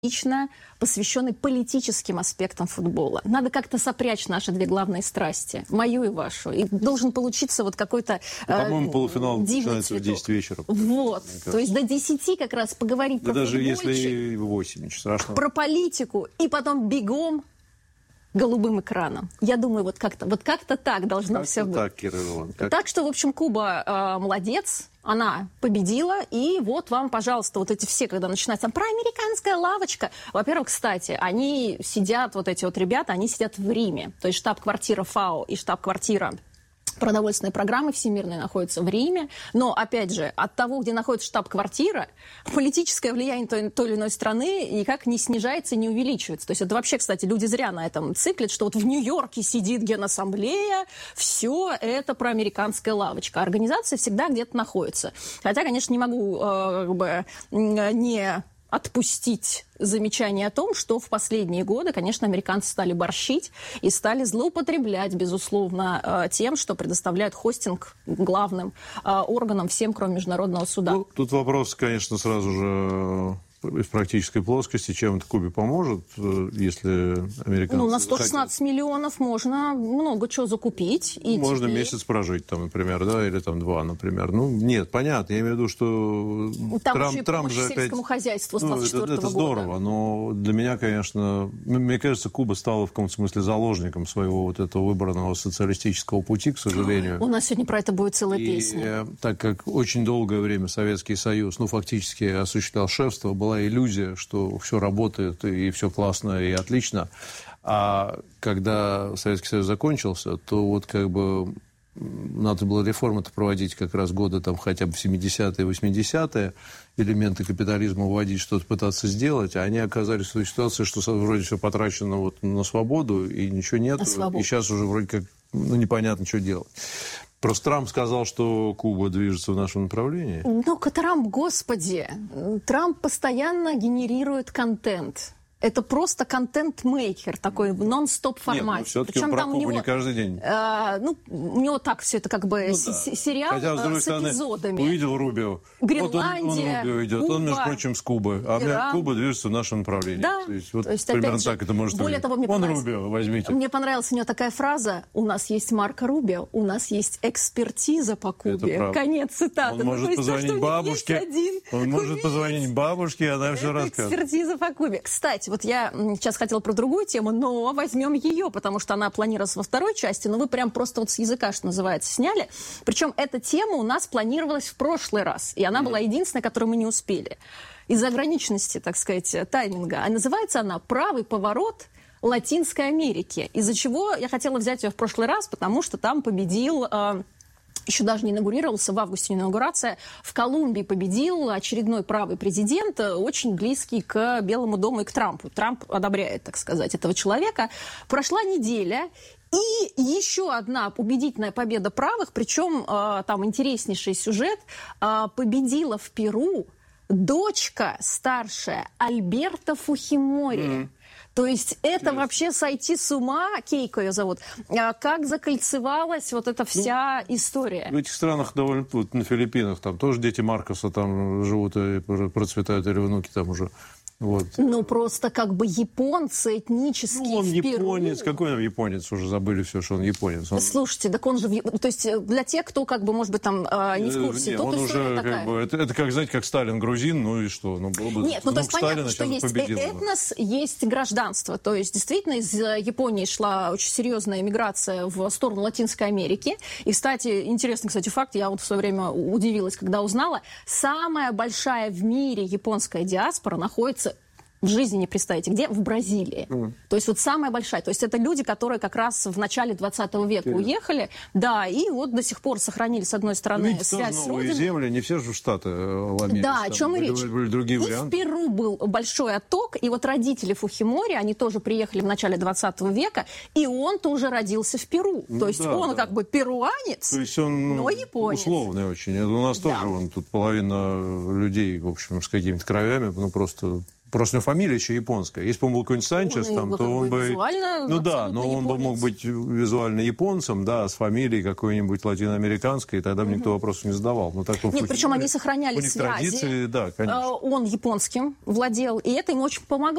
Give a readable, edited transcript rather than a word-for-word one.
лично посвященный политическим аспектам футбола. Надо как-то сопрячь наши две главные страсти, мою и вашу. И должен получиться вот какой-то по-моему, полуфинал начинается в 10 вечера. Вот. То есть до 10 как раз поговорить про даже футбольчик, если и в 8, ничего страшного. Про политику, и потом бегом голубым экраном. Я думаю, вот как-то так должно все быть. Так, Кира Ивановна, Так что, в общем, Куба молодец, она победила, и вот вам, пожалуйста, вот эти все, когда начинается про американская лавочка. Во-первых, кстати, они сидят, вот эти вот ребята, они сидят в Риме, то есть штаб-квартира ФАО и штаб-квартира продовольственной программы всемирной находится в Риме. Но, опять же, от того, где находится штаб-квартира, политическое влияние той или иной страны никак не снижается и не увеличивается. То есть это вообще, кстати, люди зря на этом циклят, что вот в Нью-Йорке сидит Генассамблея, все это про американская лавочка. Организация всегда где-то находится. Хотя, конечно, не могу не отпустить замечание о том, что в последние годы, конечно, американцы стали борщить и стали злоупотреблять, безусловно, тем, что предоставляют хостинг главным органам всем, кроме Международного суда. Ну, тут вопрос, конечно, сразу же в практической плоскости, чем это Кубе поможет, если американцы... Ну, на 116 миллионов можно много чего закупить. И можно теперь... месяц прожить, там, например, да, или там 2, например. Ну, нет, понятно, я имею в виду, что там Трамп же опять... сельскому хозяйству с 24 года. Это здорово, но для меня, конечно, мне кажется, Куба стала в каком-то смысле заложником своего вот этого выбранного социалистического пути, к сожалению. У нас сегодня про это будет целая песня. Так как очень долгое время Советский Союз, фактически осуществлял шефство, была иллюзия, что все работает и все классно и отлично. А когда Советский Союз закончился, то вот как бы надо было реформы-то проводить как раз года там хотя бы в 70-е, 80-е, элементы капитализма вводить, что-то пытаться сделать, а они оказались в той ситуации, что вроде все потрачено вот на свободу, и ничего нет, и сейчас уже вроде как непонятно, что делать. Просто Трамп сказал, что Куба движется в нашем направлении. Ну, Трамп, господи, Трамп постоянно генерирует контент. Это просто контент-мейкер, такой в нон-стоп формате. Нет, все-таки про Кубу не каждый день. У него так все это как бы сериал. Хотя, с другой стороны, эпизодами. Увидел Рубио. Гренландия, вот он Рубио идет, Куба, он, между прочим, с Кубы. А Куба движется в нашем направлении. Да. То есть примерно же, так это может быть. Он Рубио, возьмите. Мне понравилась у него такая фраза: у нас есть Марко Рубио, у нас есть экспертиза по Кубе. Конец цитаты. Он может позвонить бабушке. Он может позвонить бабушке, и она все расскажет. Экспертиза по Кубе. Кстати, вот я сейчас хотела про другую тему, но возьмем ее, потому что она планировалась во второй части, но вы прям просто вот с языка, что называется, сняли. Причем эта тема у нас планировалась в прошлый раз, и она была единственная, которую мы не успели. Из-за ограниченности, так сказать, тайминга. А называется она «Правый поворот Латинской Америки», из-за чего я хотела взять ее в прошлый раз, потому что там победил... еще даже не инаугурировался, в августе инаугурация, в Колумбии победил очередной правый президент, очень близкий к Белому дому и к Трампу. Трамп одобряет, так сказать, этого человека. Прошла неделя, и еще одна убедительная победа правых, причем там интереснейший сюжет, победила в Перу дочка старшая Альберто Фухимори. То есть это вообще сойти с ума, Кейко ее зовут, как закольцевалась вот эта вся история. В этих странах довольно, вот на Филиппинах, там тоже дети Маркоса там живут и процветают, или внуки там уже. Вот. Ну, просто как бы японцы этнические. Ну, он в японец. Перу. Какой он японец? Уже забыли все, что он японец. Слушайте, так он же... То есть для тех, кто как бы, может быть, там не в курсе, он уже как бы... Это как, знаете, как Сталин грузин, ну и что? Ну, было бы... Нет, ну то есть понятно, что есть этнос, есть гражданство. То есть действительно из Японии шла очень серьезная миграция в сторону Латинской Америки. И, кстати, интересный, факт, я вот в свое время удивилась, когда узнала, самая большая в мире японская диаспора находится... В жизни не представите. Где? В Бразилии. То есть вот самая большая. То есть это люди, которые как раз в начале 20 века уехали. Да, и вот до сих пор сохранили, с одной стороны, видите, связь с родиной. Земли, не все же Штаты ломились. Да, о чем и речь. Были другие варианты. В Перу был большой отток, и вот родители Фухимори, они тоже приехали в начале 20 века, и он тоже родился в Перу. То есть он как бы перуанец, то есть он, но японец. Условный очень. У нас тоже тут половина людей, в общем, с какими-то кровями, просто Просто фамилия еще японская. Если бы он был какой-нибудь Санчес, там, то он бы... Ну да, но он бы мог быть визуально японцем, да, с фамилией какой-нибудь латиноамериканской, и тогда бы никто вопросов не задавал. Но так, нет, причем они сохраняли связи. Традиции, да, конечно. Он японским владел, и это ему очень помогло.